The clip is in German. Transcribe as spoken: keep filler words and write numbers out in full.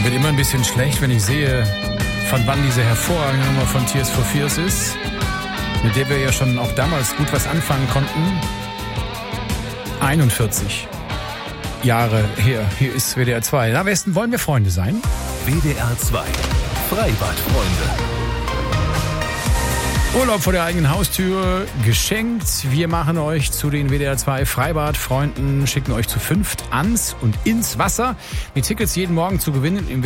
Mir wird immer ein bisschen schlecht, wenn ich sehe, von wann diese hervorragende Nummer von Tears for Fears ist, mit der wir ja schon auch damals gut was anfangen konnten. einundvierzig Jahre her. Hier ist W D R zwei. Am besten wollen wir Freunde sein. W D R zwei Freibadfreunde. Urlaub vor der eigenen Haustür geschenkt. Wir machen euch zu den W D R zwei Freibadfreunden, schicken euch zu fünft ans und ins Wasser. Die Tickets jeden Morgen zu gewinnen im